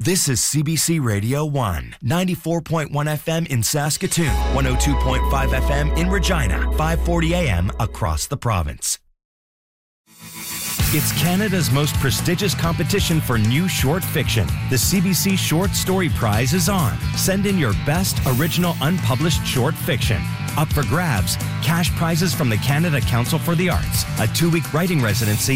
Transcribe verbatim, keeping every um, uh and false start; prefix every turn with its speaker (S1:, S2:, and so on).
S1: This is C B C Radio one, ninety-four point one F M in Saskatoon, one oh two point five F M in Regina, five forty A M across the province. It's Canada's most prestigious competition for new short fiction. The C B C Short Story Prize is on. Send in your best original unpublished short fiction. Up for grabs, cash prizes from the Canada Council for the Arts, a two-week writing residency